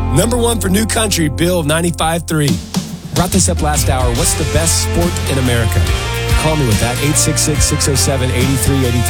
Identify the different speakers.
Speaker 1: Number one for New Country, Bill 95.3. Brought this up last hour. What's the best sport in America? Call me with that, 866-607-8383.